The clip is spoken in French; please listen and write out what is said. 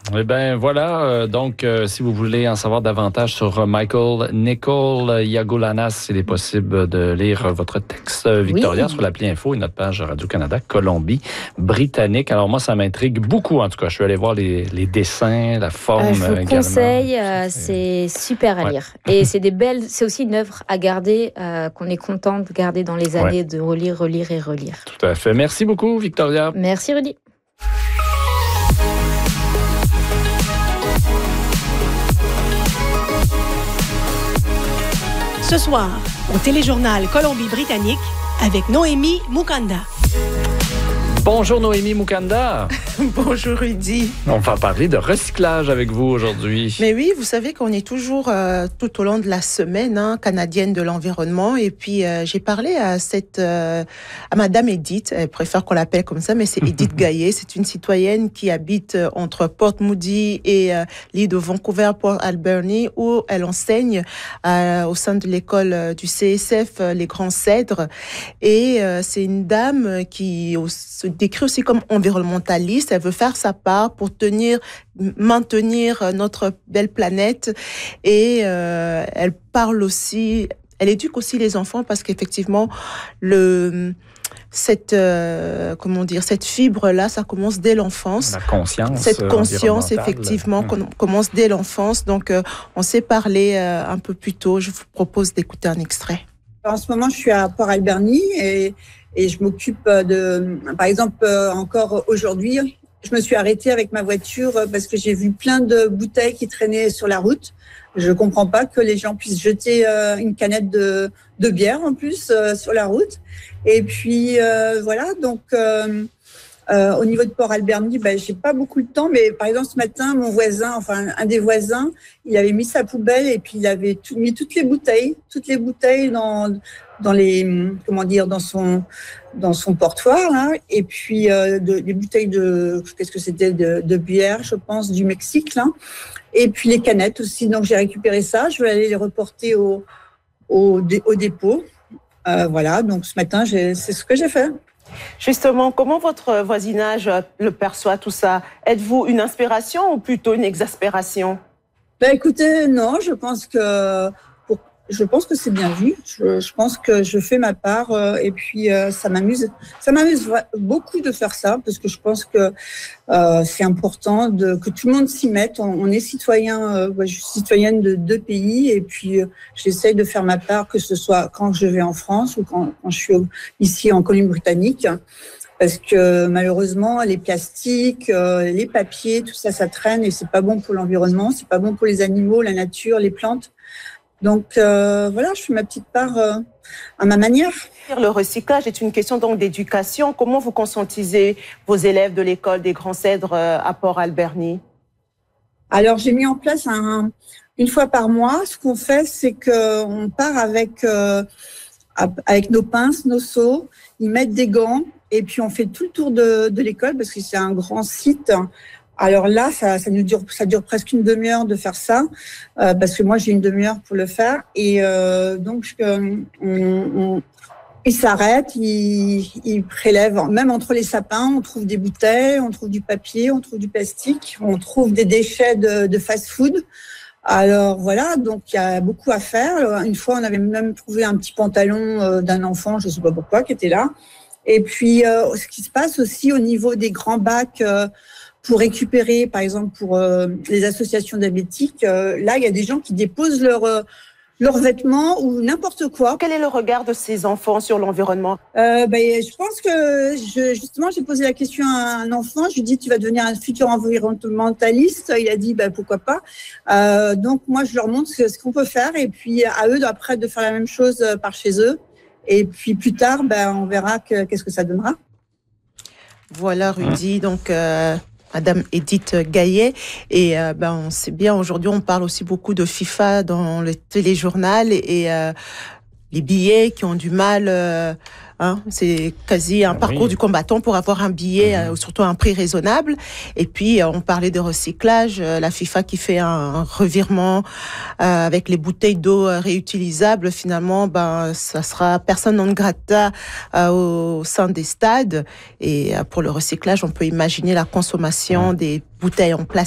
Eh bien, voilà. Donc, si vous voulez en savoir davantage sur Michael Nicol Yagulanas, il est possible de lire votre texte, Victoria, sur l'appli Info et notre page Radio-Canada Colombie-Britannique. Alors, moi, ça m'intrigue beaucoup, en tout cas. Je suis allé voir les dessins, la forme je vous également. conseille, c'est super à lire. Et c'est aussi une œuvre à garder, qu'on est content de garder dans les années, de relire et relire. Tout à fait. Merci beaucoup, Victoria. Merci, Rudy. Ce soir, au téléjournal Colombie-Britannique, avec Noémie Mukanda. Bonjour Noémie Mukanda. Bonjour Rudy. On va parler de recyclage avec vous aujourd'hui. Mais oui, vous savez qu'on est toujours tout au long de la semaine canadienne de l'environnement. Et puis j'ai parlé à Madame Edith, elle préfère qu'on l'appelle comme ça, mais c'est Edith Gaillet. C'est une citoyenne qui habite entre Port Moody et l'île de Vancouver, Port Alberni, où elle enseigne au sein de l'école du CSF Les Grands Cèdres. Et c'est une dame qui se décrit aussi comme environnementaliste. Elle veut faire sa part pour maintenir notre belle planète. Et elle parle aussi, elle éduque aussi les enfants parce qu'effectivement, cette fibre-là, ça commence dès l'enfance. La conscience. Cette conscience, effectivement, commence dès l'enfance. Donc, on s'est parlé un peu plus tôt. Je vous propose d'écouter un extrait. En ce moment, je suis à Port Alberni et je m'occupe par exemple, encore aujourd'hui, je me suis arrêtée avec ma voiture parce que j'ai vu plein de bouteilles qui traînaient sur la route. Je comprends pas que les gens puissent jeter une canette de bière en plus sur la route. Et puis voilà, donc au niveau de Port Alberni, j'ai pas beaucoup de temps, mais par exemple ce matin, mon voisin, un des voisins, il avait mis sa poubelle et puis il avait mis toutes les bouteilles dans les dans son portoir là, et puis des bouteilles de bière, je pense, du Mexique là, et puis les canettes aussi. Donc j'ai récupéré ça, je vais aller les reporter au dépôt. Voilà, donc ce matin c'est ce que j'ai fait. Justement, comment votre voisinage le perçoit tout ça? Êtes-vous une inspiration ou plutôt une exaspération? Écoutez, non, je pense que c'est bien vu. Je pense que je fais ma part et puis ça m'amuse beaucoup de faire ça parce que je pense que c'est important que tout le monde s'y mette. On est citoyen, je suis citoyenne de 2 pays et puis j'essaye de faire ma part, que ce soit quand je vais en France ou quand je suis ici en Colombie-Britannique. Parce que malheureusement, les plastiques, les papiers, tout ça, ça traîne et c'est pas bon pour l'environnement, c'est pas bon pour les animaux, la nature, les plantes. Donc voilà, je fais ma petite part à ma manière. Le recyclage est une question donc d'éducation. Comment vous conscientisez vos élèves de l'école des Grands Cèdres à Port Alberni? Alors j'ai mis en place une fois par mois. Ce qu'on fait, c'est qu'on part avec nos pinces, nos seaux. Ils mettent des gants et puis on fait tout le tour de l'école parce que c'est un grand site. Alors là, ça dure presque une demi-heure de faire ça, parce que moi j'ai une demi-heure pour le faire. Et donc ils s'arrêtent, ils prélèvent. Même entre les sapins, on trouve des bouteilles, on trouve du papier, on trouve du plastique, on trouve des déchets de fast-food. Alors voilà, donc il y a beaucoup à faire. Alors, une fois, on avait même trouvé un petit pantalon d'un enfant, je ne sais pas pourquoi, qui était là. Et puis, ce qui se passe aussi au niveau des grands bacs pour récupérer, par exemple, pour les associations diabétiques, là, il y a des gens qui déposent leurs vêtements ou n'importe quoi. Quel est le regard de ces enfants sur l'environnement? Je pense que justement, j'ai posé la question à un enfant. Je lui ai dit, tu vas devenir un futur environnementaliste. Il a dit, pourquoi pas. Donc, moi, je leur montre ce qu'on peut faire. Et puis, à eux, après, de faire la même chose par chez eux. Et puis, plus tard, on verra qu'est-ce que ça donnera. Voilà, Rudy. Donc, Madame Edith Gaillet. Et on sait bien, aujourd'hui, on parle aussi beaucoup de FIFA dans le téléjournal et les billets qui ont du mal. C'est quasi un parcours du combattant pour avoir un billet, surtout à un prix raisonnable. Et puis, on parlait de recyclage. La FIFA qui fait un revirement avec les bouteilles d'eau réutilisables. Finalement, ça sera personne non grata au sein des stades. Et pour le recyclage, on peut imaginer la consommation des bouteilles en plastique